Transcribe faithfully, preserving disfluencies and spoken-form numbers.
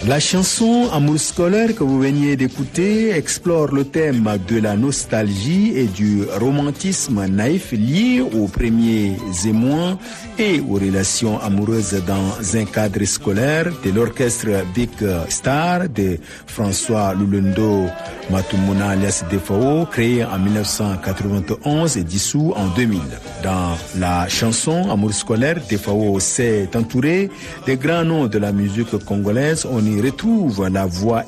La chanson Amour scolaire que vous veniez d'écouter explore le thème de la nostalgie et du romantisme naïf lié aux premiers émois et aux relations amoureuses dans un cadre scolaire de l'orchestre Big Star de François Lulundo Matumuna alias Defao, créé en dix-neuf cent quatre-vingt-onze et dissous en deux mille. Dans la chanson Amour scolaire, Defao s'est entouré des grands noms de la musique congolaise. On y retrouve la voix